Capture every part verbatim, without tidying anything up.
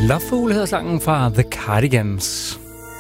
Loveful hedder sangen fra The Cardigans.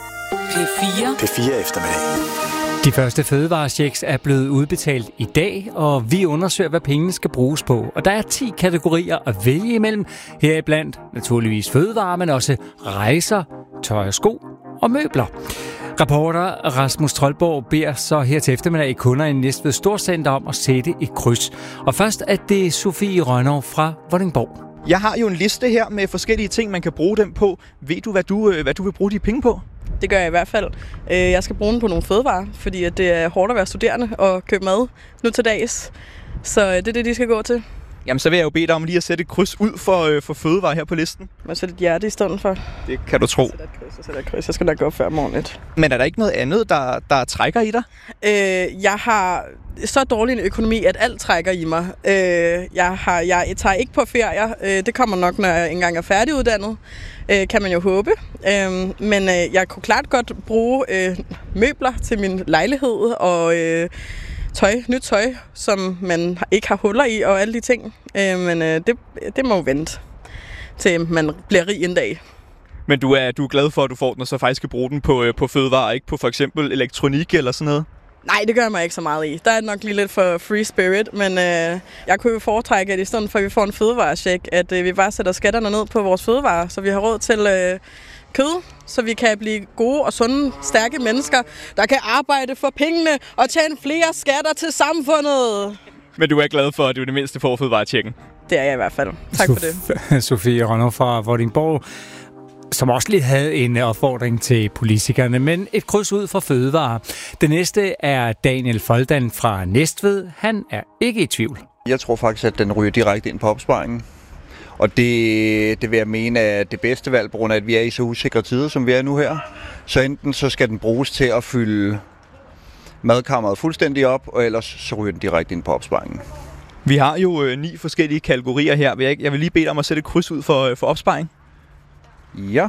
P fire. P fire eftermiddag. De første fødevarechecks er blevet udbetalt i dag, og vi undersøger, hvad pengene skal bruges på. Og der er ti kategorier at vælge imellem. Heriblandt naturligvis fødevarer, men også rejser, tøj og sko og møbler. Reporter Rasmus Troldborg beder så her til eftermiddag kunder i Næstved Storcenter om at sætte et kryds. Og først er det Sofie Rønnow fra Vordingborg. Jeg har jo en liste her med forskellige ting, man kan bruge dem på. Ved du, hvad du, hvad du vil bruge de penge på? Det gør jeg i hvert fald. Jeg skal bruge den på nogle fødevarer, fordi det er hårdt at være studerende og købe mad nu til dags. Så det er det, de skal gå til. Jamen, så vil jeg jo bede dig om lige at sætte et kryds ud for, for fødevarer her på listen. Må jeg sætte et hjerte i stedet for? Det kan du tro. Jeg sætter et kryds, jeg sætter et kryds. Jeg skal nok gå før morgenligt. Men er der ikke noget andet, der, der trækker i dig? Øh, jeg har så dårlig en økonomi, at alt trækker i mig. Øh, jeg, har, jeg tager ikke på ferier. Øh, det kommer nok, når jeg engang er færdiguddannet. Øh, kan man jo håbe. Øh, men øh, jeg kunne klart godt bruge øh, møbler til min lejlighed og øh, tøj, nyt tøj, som man ikke har huller i og alle de ting. Øh, men øh, det, det må jo vente, til man bliver rig en dag. Men du er, du er glad for, at du får den, og så faktisk skal bruge den på, øh, på fødevarer, ikke på for eksempel elektronik eller sådan noget? Nej, det gør mig ikke så meget i. Der er nok lige lidt for free spirit, men øh, jeg kunne jo foretrække, at i stedet for, at vi får en fødevarecheck, at øh, vi bare sætter skatterne ned på vores fødevarer, så vi har råd til øh, kød, så vi kan blive gode og sunde, stærke mennesker, der kan arbejde for pengene og tjene flere skatter til samfundet. Men du er glad for, at du er det mindste får fødevarechecken? Det er jeg i hvert fald. Tak for det. Sofie Rønnow fra Vordingborg, som også lige havde en opfordring til politikerne, men et kryds ud for fødevarer. Det næste er Daniel Foldan fra Næstved. Han er ikke i tvivl. Jeg tror faktisk, at den ryger direkte ind på opsparingen. Og det, det vil jeg mene er det bedste valg, på grund af, at vi er i så usikre tider, som vi er nu her. Så enten så skal den bruges til at fylde madkammeret fuldstændig op, og ellers så ryger den direkte ind på opsparingen. Vi har jo øh, ni forskellige kategorier her. Jeg, jeg vil lige bede dig om at sætte et kryds ud for, for opsparing. Ja,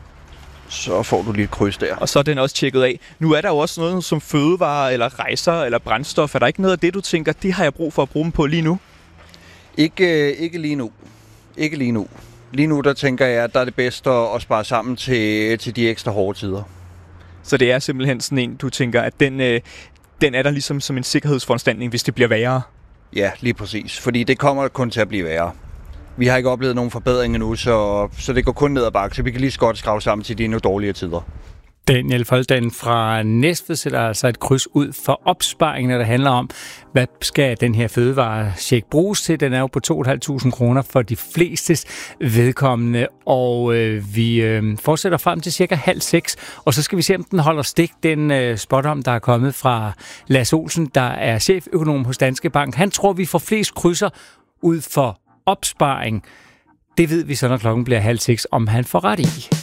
så får du lige et kryds der. Og så er den også tjekket af. Nu er der jo også noget som fødevarer, eller rejser, eller brændstof. Er der ikke noget af det, du tænker, det har jeg brug for at bruge dem på lige nu? Ikke, ikke lige nu. Ikke lige nu. Lige nu, der tænker jeg, at der er det bedste at spare sammen til, til de ekstra hårde tider. Så det er simpelthen sådan en, du tænker, at den, øh, den er der ligesom som en sikkerhedsforanstaltning, hvis det bliver værre? Ja, lige præcis. Fordi det kommer kun til at blive værre. Vi har ikke oplevet nogen forbedringer nu, så, så det går kun ned ad bakke, så vi kan lige så godt skrave sammen til de endnu dårligere tider. Daniel Foldan fra Næstved sætter altså et kryds ud for opsparingen, når det handler om, hvad skal den her fødevarecheck bruges til. Den er jo på to tusind fem hundrede kroner for de flestes vedkommende, og øh, vi øh, fortsætter frem til cirka halv seks, og så skal vi se, om den holder stik, den øh, spot om, der er kommet fra Lars Olsen, der er cheføkonom hos Danske Bank. Han tror, vi får flest krydser ud for opsparing. Det ved vi så, når klokken bliver halv seks, om han får ret i.